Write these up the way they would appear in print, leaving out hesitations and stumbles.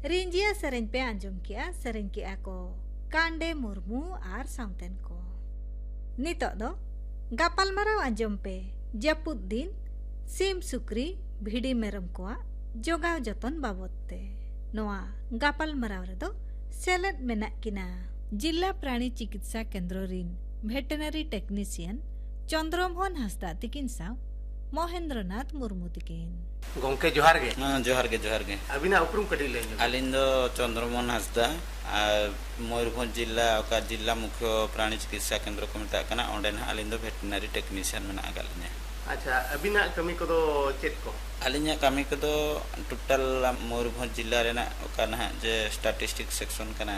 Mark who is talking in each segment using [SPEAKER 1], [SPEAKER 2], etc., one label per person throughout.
[SPEAKER 1] Rinjia sering pe anjum kia sering kia ko Kande Murmu ar saunten ko. Nitok do gapal marau anjum pe japut din sim sukri bhidi merom koa jogaw joton babot te. Noa gapal marau redo selet menak kina Jilla Prani Chikitsa Kendro rin veterinary technician Chandramon Hasda tikin saw Mohendranath Murmu tikin.
[SPEAKER 2] Gongke johar ge.
[SPEAKER 3] जोहार गे
[SPEAKER 2] Abina uprum kadi leño.
[SPEAKER 3] आलिन दो चंद्रमोहन हांसदा मयूरभंज जिला ओका जिला मुख्य प्राणी चिकित्सा केंद्र को मेता कना ओंडे ना आलिन दो वेटरनरी टेक्नीशियन मेना आगालिने
[SPEAKER 2] Acha abina kami kodo chet ko.
[SPEAKER 3] आलिन्या कमी को तो टोटल मयूरभंज जिला रेना ओका ना जे स्टैटिस्टिक सेक्शन कना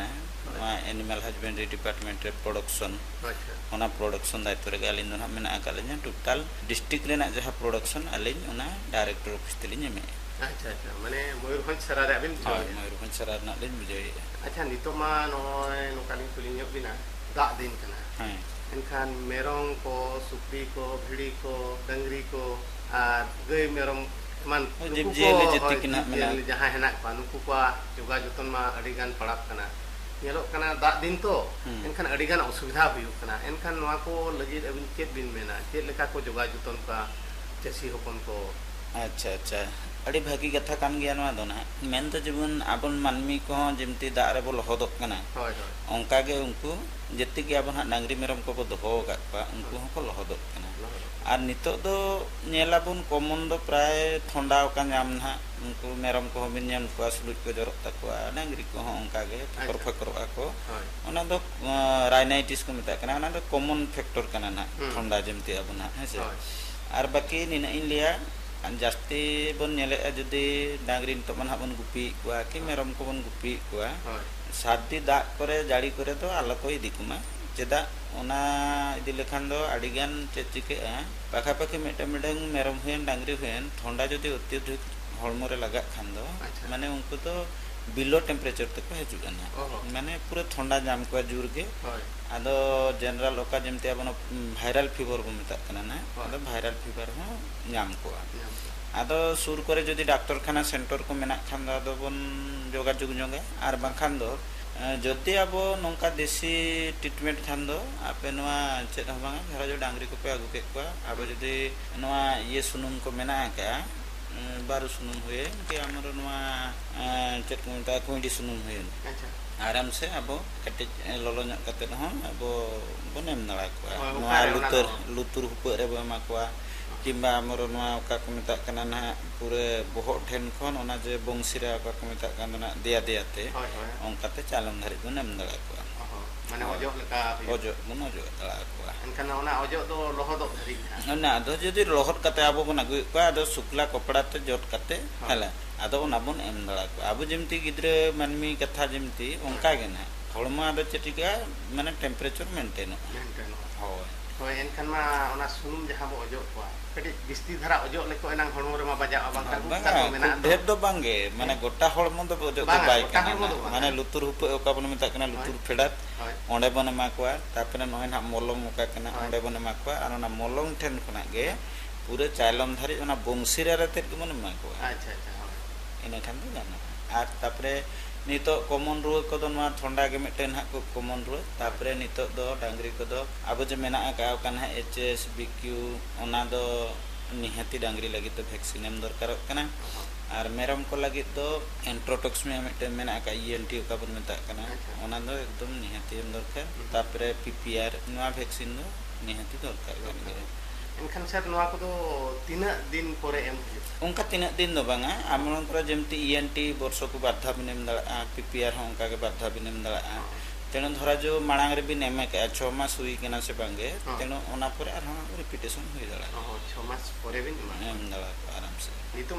[SPEAKER 3] एनिमल हस्बेंड्री डिपार्टमेंट रे प्रोडक्शन
[SPEAKER 2] Acha.
[SPEAKER 3] ओना प्रोडक्शन दायित्व रे आलिन दो ना मेना आगालिने टोटल डिस्ट्रिक्ट रेना जहा प्रोडक्शन आलिन ओना डायरेक्टर ऑफिस तलिने मे
[SPEAKER 2] Acha acha. Mane Muyurbhanj sarare abin.
[SPEAKER 3] Mayurbhanj सरार ना लिन बुझाई
[SPEAKER 2] Acha nitok ma noy nokali kulinya bina dak din kana.
[SPEAKER 3] हां
[SPEAKER 2] Enkan merong ko, sukri ko, bhidi ko, dangri ko, ar gay merong man
[SPEAKER 3] jib jeli jeti kina mena
[SPEAKER 2] jahan henak pa nuku ko juga joton ma adigan padap kana. Nyelok kana dak din to enkan adigan osubidha huyuk kana. Enkan noa ko legit abin chet bin mena. Chet leka ko juga joton ka chasi hopon ko.
[SPEAKER 3] अच्छा अच्छा अड़ी भागी कथा कान गया नवा दो ना main तो जीवन आपन मानमी को जेमती दाग रे बो लहदक कना
[SPEAKER 2] होय होय
[SPEAKER 3] ओंका गे उनको जति के आपन डांगरी मेरम को दोहो का उनको हको लहदक कना आर नितो दो नेलाबुन कॉमन दो प्राय ठंडा का नाम ना उनको मेरम को बिन नाम को सुलुट को जरक तकवा डांगरी को ओंका गे फकर फकर को ओना दो राइनाइटिस को मेता कना ओना दो कॉमन फैक्टर कना ना ठंडा जेमती आपन हेसे आर बाकी निना इन लिया जास्ती बन नेले जुदी डांगरी तो मन हाबन गुपी कुआ कि मेरम को बन गुपी कुआ सादी दाग करे जाड़ी करे तो आलो को इदी कुमा चेदा ओना इदी लेखान दो आडिगान चेचिके पाखा पाखी मेटा मेडंग मेरम हुएन डांगरी हुएन ठंडा जुदी अत्यधिक हड़मो रे लगा खान दो माने उनको तो बिलो टेम्परेचर तक हजुगना माने पूरा ठंडा जाम को जुर के आदो जनरल ओका जेमते अपन वायरल फीवर को मेता कना ना आदो वायरल फीवर हो नाम को आदो सुर करे जदी डॉक्टर खाना सेंटर को मेना खान दो बन जोगाजोग जोगे आर बाखान दो जति अब नंका देसी ट्रीटमेंट खान दो आपे नवा चेत हबा घर जो डांगरी को पे आगु के को अब जदी नवा ये सुनुम को मेना का बारु सुनुम हुए कि हमरो नवा चेत को मेता कुंडी सुनुम हुए
[SPEAKER 2] अच्छा
[SPEAKER 3] आराम से अब कटे ललो ᱧᱚᱜ कते हो अब बनेम नला को नवा लुतुर हुप रे बमा को किंबा हमरो नवा का को मेता कना ना पूरे बहट ठेन खन ओना जे बंसीरा का को मेता कना ना दिया दियाते ओंकाते चालम धरि बनेम नला को
[SPEAKER 2] माने ओजो लेका
[SPEAKER 3] ओजो मन ओजो तला को
[SPEAKER 2] एनखान ओना ओजो दो लोहदok धरि
[SPEAKER 3] ना दो जदि लोहद कते आबो बन अगु को आदो शुक्ला कपड़ा ते जट कते हला आदो ओना बन एम दला को आबो जेमती गिद्रे मानमी कथा जेमती ओंका गे ना हळमा आदो चटिका माने टेम्परेचर मेंटेन होय
[SPEAKER 2] होय एनखान मा ओना सुनुम जहां बो ओजो को कटी बिस्ती धरा ओजो लेको एनांग हळमो रे मा बाजा बांग का को मेना
[SPEAKER 3] ढेर दो बांगे माने गोटा हळमो दो ओजो दो बाय kana माने लुतुर हुप ओका बन मेता kana लुतुर फेडात ओंडे बन मा को तापरे नय ना मोलम ओका kana ओंडे बन मा को आर ना मोलम ठेन खना गे पूरे चालम धरि ओना बंसीरा रे तेत मन मा को
[SPEAKER 2] अच्छा अच्छा
[SPEAKER 3] इन खान तो जाना आर तापरे नितो कॉमन रुआ को दो नवा ठंडा के मेटेन हा को कॉमन रुआ तापरे नितो दो डांगरी को दो अब जे मेना का कान है एचएस बीक्यू ओना दो निहाती डांगरी लगी तो वैक्सीन एम दरकार कना आर मेरम को लगी तो एंट्रोटॉक्स में मेटेन मेना का ईएनटी का बन मेता कना ओना दो एकदम निहाती एम दरकार तापरे पीपीआर नवा वैक्सीन दो निहाती दरकार कन
[SPEAKER 2] एनखान सर नवा को दो 3 दिन परे एम
[SPEAKER 3] उनका 3 दिन दो बांगा आमन को जेमती ईएनटी वर्ष को बाधा बिनेम दला पीपीआर हो उनका के बाधा बिनेम दला तेनो धरा जो मांग रे भी नेमे के 6 मास हुई केना से बांगे तेनो ओना पर आर रिपीटेशन होई दला
[SPEAKER 2] 6 मास परे भी
[SPEAKER 3] नेम दला आराम से